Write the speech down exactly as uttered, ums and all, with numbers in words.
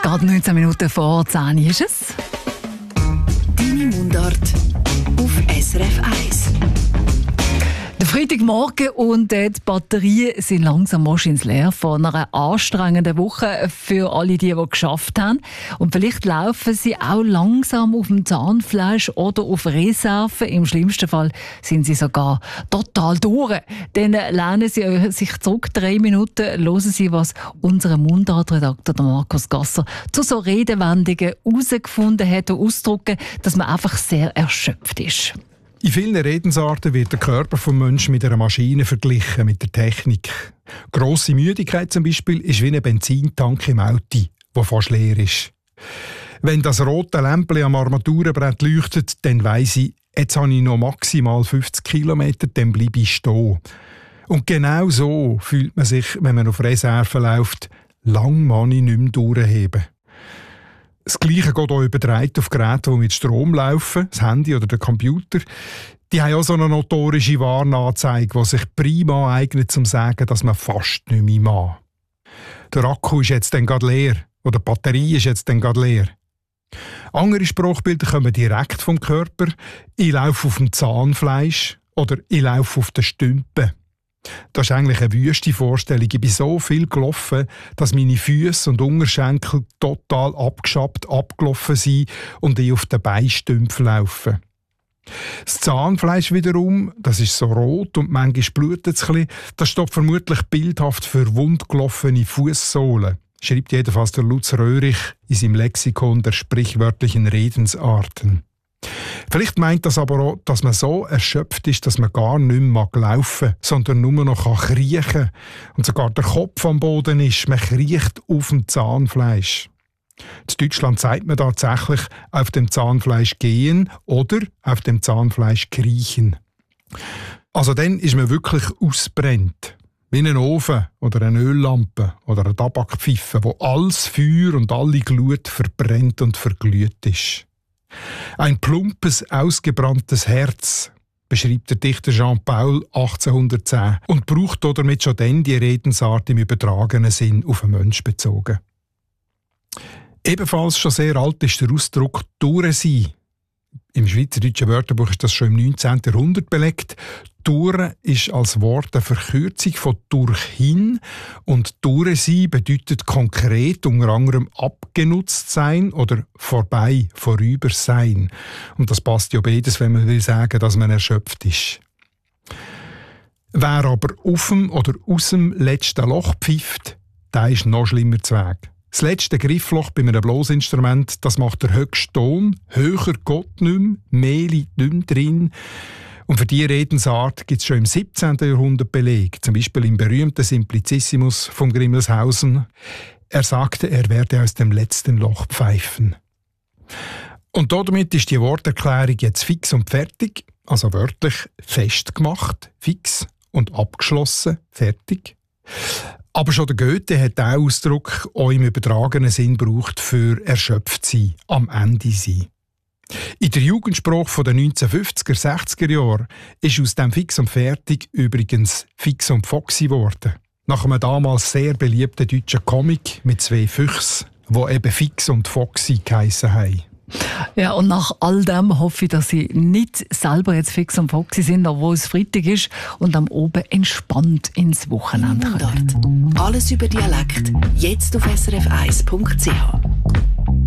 Gerade neunzehn Minuten vor zehn ist es. Deine Mundart auf S R F eins. Der Freitagmorgen und die Batterien sind langsam wahrscheinlich leer von einer anstrengenden Woche für alle, die, die geschafft haben. Und vielleicht laufen sie auch langsam auf dem Zahnfleisch oder auf Reserve. Im schlimmsten Fall sind sie sogar total durch. Dann lehnen sie sich zurück, drei Minuten, hören sie, was unser Mundartredakteur Markus Gasser zu so Redewendungen herausgefunden hat und ausdrücken, dass man einfach sehr erschöpft ist. In vielen Redensarten wird der Körper des Menschen mit einer Maschine verglichen, mit der Technik. Grosse Müdigkeit zum Beispiel ist wie ein Benzintank im Auto, der fast leer ist. Wenn das rote Lämpchen am Armaturenbrett leuchtet, dann weiss ich, jetzt habe ich noch maximal fünfzig Kilometer, dann bleibe ich stehen. Und genau so fühlt man sich, wenn man auf Reserve läuft, lang kann ich nicht mehr durchheben. Das Gleiche geht auch übertragen auf Geräte, die mit Strom laufen, das Handy oder der Computer. Die haben auch so eine notorische Warnanzeige, die sich prima eignet, um zu sagen, dass man fast nicht mehr mag. Der Akku ist jetzt dann gerade leer oder die Batterie ist jetzt dann gerade leer. Andere Sprachbilder kommen direkt vom Körper. Ich laufe auf dem Zahnfleisch oder ich laufe auf den Stümpen. Das ist eigentlich eine wüste Vorstellung. Ich bin so viel gelaufen, dass meine Füße und Unterschenkel total abgeschappt, abgelaufen sind und ich auf den Beinstümpfen laufe. Das Zahnfleisch wiederum, das ist so rot und manchmal blutet es ein bisschen, das steht vermutlich bildhaft für wundgelaufene Fußsohlen, schreibt jedenfalls der Lutz Röhrich in seinem Lexikon der sprichwörtlichen Redensarten. Vielleicht meint das aber auch, dass man so erschöpft ist, dass man gar nicht mehr laufen mag, sondern nur noch kriechen kann. Und sogar der Kopf am Boden ist, man kriecht auf dem Zahnfleisch. In Deutschland sagt man tatsächlich auf dem Zahnfleisch gehen oder auf dem Zahnfleisch kriechen. Also dann ist man wirklich ausbrennt. Wie ein Ofen oder eine Öllampe oder eine Tabakpfeife, wo alles Feuer und alle Glut verbrennt und verglüht ist. Ein plumpes, ausgebranntes Herz, beschreibt der Dichter Jean Paul achtzehnhundertzehn und braucht damit schon dann die Redensart im übertragenen Sinn auf einen Menschen bezogen. Ebenfalls schon sehr alt ist der Ausdruck «Durch sein». Im Schweizerdeutschen Wörterbuch ist das schon im neunzehnten Jahrhundert belegt. «Durch» ist als Wort eine Verkürzung von «durchhin» und «durch sein» bedeutet konkret unter anderem abgenutzt sein oder vorbei, vorüber sein. Und das passt ja beides, wenn man will sagen, dass man erschöpft ist. Wer aber auf dem oder aus dem letzten Loch pfeift, der ist noch schlimmer zu Weg. Das letzte Griffloch bei einem Blosinstrument, das macht der höchste Ton, höher geht nicht mehr, mehr liegt nicht mehr drin. Und für diese Redensart gibt es schon im siebzehnten Jahrhundert Beleg, zum Beispiel im berühmten Simplicissimus von Grimmelshausen. Er sagte, er werde aus dem letzten Loch pfeifen. Und damit ist die Worterklärung jetzt fix und fertig, also wörtlich festgemacht, fix und abgeschlossen, fertig. Aber schon der Goethe hat diesen Ausdruck auch im übertragenen Sinn gebraucht für erschöpft sein, am Ende sein. In der Jugendsprache der neunzehnhundertfünfziger, sechziger Jahre ist aus dem Fix und Fertig übrigens Fix und Foxy geworden. Nach einem damals sehr beliebten deutschen Comic mit zwei Füchsen, die eben Fix und Foxy geheissen haben. Ja, und nach all dem hoffe ich, dass Sie nicht selber jetzt fix und foxy sind, obwohl es Freitag ist und am Oben entspannt ins Wochenende kommen. Alles über Dialekt, jetzt auf s r f eins punkt c h.